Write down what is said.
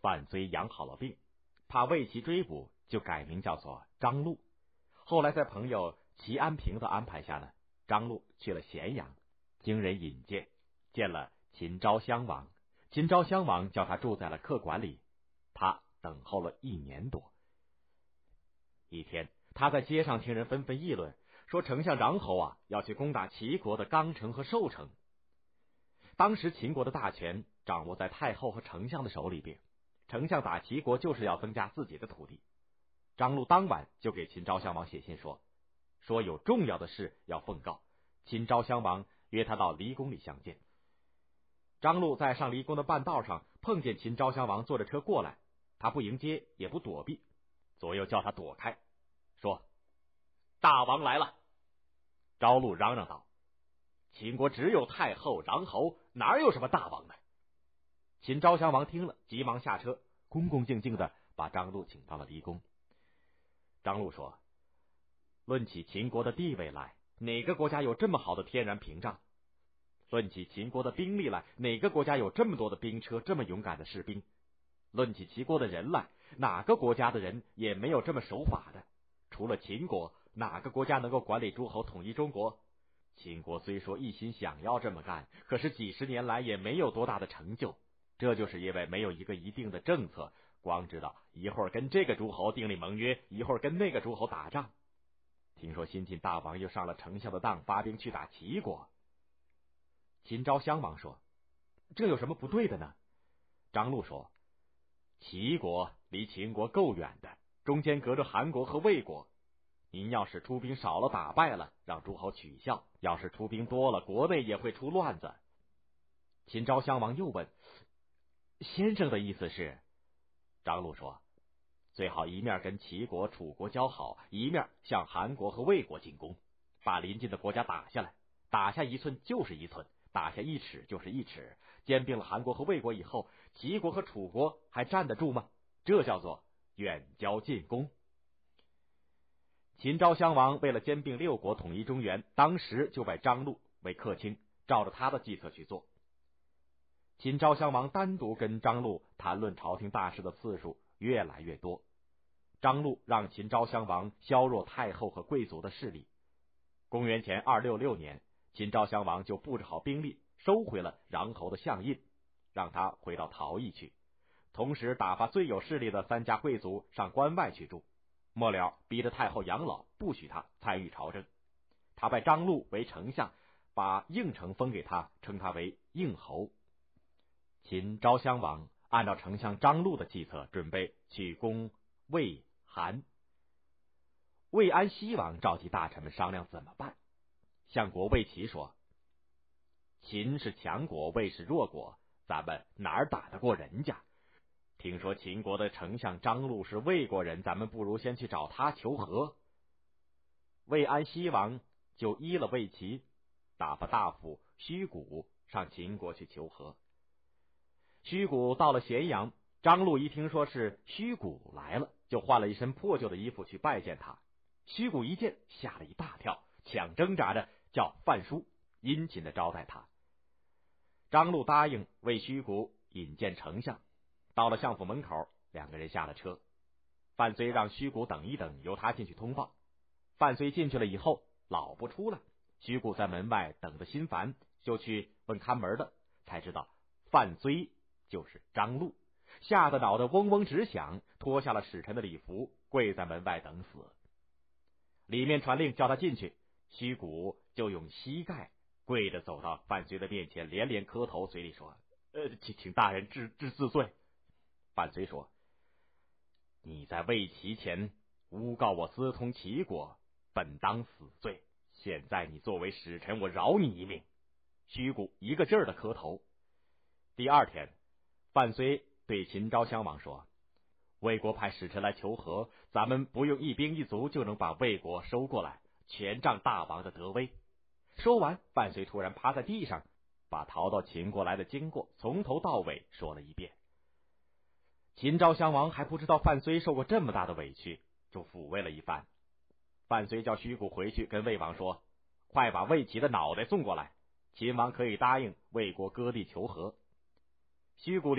范睢养好了病，怕魏齐追捕，就改名叫做张禄。后来在朋友齐安平的安排下呢，张禄去了咸阳，经人引荐，见了秦昭襄王。秦昭襄王叫他住在了客馆里，他等候了1年多。一天，他在街上听人纷纷议论，说丞相穰侯要去攻打齐国的刚城和寿城。当时秦国的大权掌握在太后和丞相的手里边，丞相打齐国就是要增加自己的土地。张禄当晚就给秦昭襄王写信说有重要的事要奉告。秦昭襄王约他到离宫里相见。张禄在上离宫的半道上碰见秦昭襄王坐着车过来，他不迎接也不躲避，左右叫他躲开，说大王来了。昭禄嚷嚷道，秦国只有太后穰侯，哪有什么大王呢？秦昭襄王听了，急忙下车，恭恭敬敬的把张禄请到了离宫。张禄说，论起秦国的地位来，哪个国家有这么好的天然屏障？论起秦国的兵力来，哪个国家有这么多的兵车，这么勇敢的士兵？论起齐国的人来，哪个国家的人也没有这么守法的。除了秦国，哪个国家能够管理诸侯统一中国？秦国虽说一心想要这么干，可是几十年来也没有多大的成就，这就是因为没有一个一定的政策，光知道一会儿跟这个诸侯订立盟约，一会儿跟那个诸侯打仗。听说新晋大王又上了丞相的当，发兵去打齐国。秦昭襄王说，这有什么不对的呢？张禄说，齐国离秦国够远的，中间隔着韩国和魏国，您要是出兵少了打败了，让诸侯取笑；要是出兵多了，国内也会出乱子。秦昭襄王又问，先生的意思是？张禄说，最好一面跟齐国、楚国交好，一面向韩国和魏国进攻，把邻近的国家打下来，打下1寸就是1寸，打下1尺就是1尺。兼并了韩国和魏国以后，齐国和楚国还站得住吗？这叫做远交近攻。秦昭襄王为了兼并6国，统一中原，当时就拜张禄为客卿，照着他的计策去做。秦昭襄王单独跟张禄谈论朝廷大事的次数越来越多。张禄让秦昭襄王削弱太后和贵族的势力。公元前266年，秦昭襄王就布置好兵力，收回了穰侯的相印，让他回到陶邑去，同时打发最有势力的3家贵族上关外去住。末了逼着太后养老，不许他参与朝政。他拜张禄为丞相，把应城封给他，称他为应侯。秦昭襄王按照丞相张禄的计策，准备去攻魏、韩。魏安西王召集大臣们商量怎么办。相国魏齐说，秦是强国，魏是弱国，咱们哪儿打得过人家？听说秦国的丞相张禄是魏国人，咱们不如先去找他求和。魏安西王就依了魏齐，打发大夫虚谷上秦国去求和。虚谷到了咸阳，张禄一听说是虚谷来了，就换了一身破旧的衣服去拜见他。虚谷一见，吓了一大跳，抢挣扎着叫范叔殷勤的招待他。张禄答应为虚谷引荐丞相。到了相府门口，2个人下了车。范睢让虚谷等一等，由他进去通报。范睢进去了以后，老不出来。虚谷在门外等得心烦，就去问看门的，才知道范睢就是张禄，吓得脑袋嗡嗡直响，脱下了使臣的礼服，跪在门外等死。里面传令叫他进去，虚谷就用膝盖跪着走到范睢的面前，连连磕头，嘴里说：“请大人治自罪。”范睢说：“你在魏齐前诬告我私通齐国，本当死罪。现在你作为使臣，我饶你一命。”虚谷一个劲儿的磕头。第2天，范睢对秦昭襄王说：“魏国派使臣来求和，咱们不用1兵1卒就能把魏国收过来，全仗大王的德威。”说完，范睢突然趴在地上，把逃到秦国来的经过从头到尾说了一遍。秦昭襄王还不知道范睢受过这么大的委屈，就抚慰了一番。范睢叫虚谷回去跟魏王说：“快把魏齐的脑袋送过来，秦王可以答应魏国割地求和。”虚谷